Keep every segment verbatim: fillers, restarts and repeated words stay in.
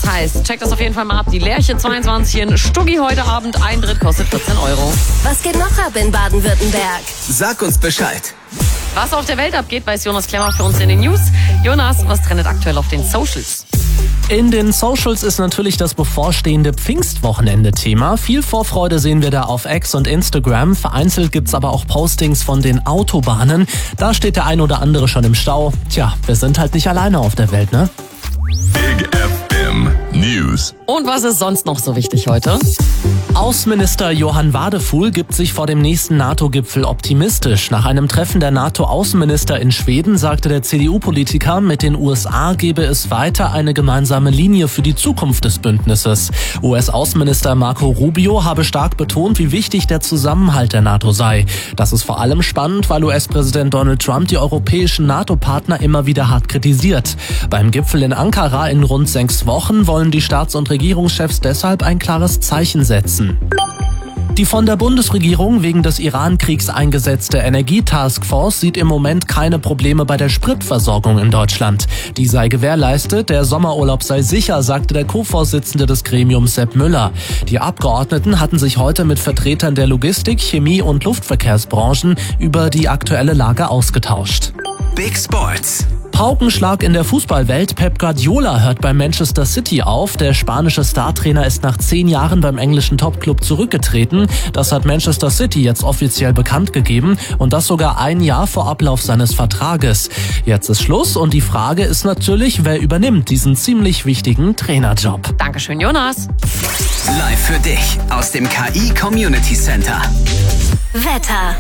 das heißt, checkt das auf jeden Fall mal ab. Die Lerche zweiundzwanzig in Stuggi heute Abend. Eintritt kostet vierzehn Euro. Was geht noch ab in Baden-Württemberg? Sag uns Bescheid. Was auf der Welt abgeht, weiß Jonas Klemmer für uns in den News. Jonas, was trendet aktuell auf den Socials? In den Socials ist natürlich das bevorstehende Pfingstwochenende Thema. Viel Vorfreude sehen wir da auf X und Instagram. Vereinzelt gibt's aber auch Postings von den Autobahnen. Da steht der ein oder andere schon im Stau. Tja, wir sind halt nicht alleine auf der Welt, ne? Big F M News. Und was ist sonst noch so wichtig heute? Außenminister Johann Wadefuhl gibt sich vor dem nächsten NATO-Gipfel optimistisch. Nach einem Treffen der NATO-Außenminister in Schweden sagte der C D U-Politiker, mit den U S A gebe es weiter eine gemeinsame Linie für die Zukunft des Bündnisses. U S-Außenminister Marco Rubio habe stark betont, wie wichtig der Zusammenhalt der NATO sei. Das ist vor allem spannend, weil U S-Präsident Donald Trump die europäischen NATO-Partner immer wieder hart kritisiert. Beim Gipfel in Ankara in rund sechs Wochen wollen die Staats- und Regierungschefs deshalb ein klares Zeichen setzen. Die von der Bundesregierung wegen des Iran-Kriegs eingesetzte Energie-Taskforce sieht im Moment keine Probleme bei der Spritversorgung in Deutschland. Die sei gewährleistet, der Sommerurlaub sei sicher, sagte der Co-Vorsitzende des Gremiums Sepp Müller. Die Abgeordneten hatten sich heute mit Vertretern der Logistik, Chemie- und Luftverkehrsbranchen über die aktuelle Lage ausgetauscht. Big Sports. Paukenschlag in der Fußballwelt. Pep Guardiola hört bei Manchester City auf. Der spanische Startrainer ist nach zehn Jahren beim englischen Topclub zurückgetreten. Das hat Manchester City jetzt offiziell bekannt gegeben und das sogar ein Jahr vor Ablauf seines Vertrages. Jetzt ist Schluss und die Frage ist natürlich, wer übernimmt diesen ziemlich wichtigen Trainerjob. Dankeschön, Jonas. Live für dich aus dem K I Community Center. Wetter.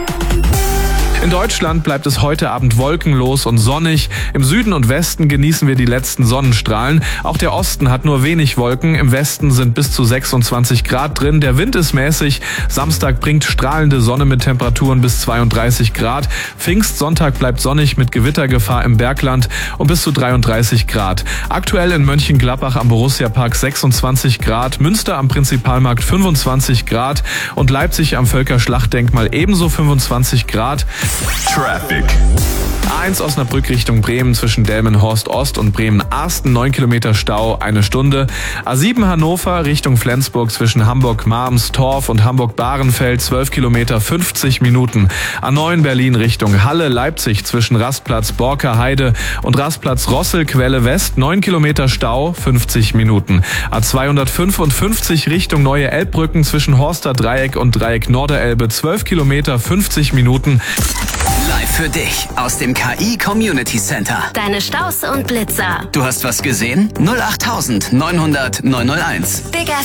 In Deutschland bleibt es heute Abend wolkenlos und sonnig. Im Süden und Westen genießen wir die letzten Sonnenstrahlen. Auch der Osten hat nur wenig Wolken. Im Westen sind bis zu sechsundzwanzig Grad drin. Der Wind ist mäßig. Samstag bringt strahlende Sonne mit Temperaturen bis zweiunddreißig Grad. Pfingstsonntag bleibt sonnig mit Gewittergefahr im Bergland und bis zu dreiunddreißig Grad. Aktuell in Mönchengladbach am Borussia-Park sechsundzwanzig Grad, Münster am Prinzipalmarkt fünfundzwanzig Grad und Leipzig am Völkerschlachtdenkmal ebenso fünfundzwanzig Grad. Traffic. A eins Osnabrück Richtung Bremen zwischen Delmenhorst Ost und Bremen-Arsten, neun Kilometer Stau, eine Stunde. A sieben Hannover Richtung Flensburg zwischen Hamburg-Marmstorf und Hamburg-Bahrenfeld, zwölf Kilometer, fünfzig Minuten. A neun Berlin Richtung Halle-Leipzig zwischen Rastplatz Borker-Heide und Rastplatz Rossel-Quelle West, neun Kilometer Stau, fünfzig Minuten. A zweihundertfünfundfünfzig Richtung Neue Elbbrücken zwischen Horster Dreieck und Dreieck Norderelbe, zwölf Kilometer, fünfzig Minuten. Live für dich aus dem K I Community Center. Deine Staus und Blitzer. Du hast was gesehen? null acht neunhundert neunhunderteins. Big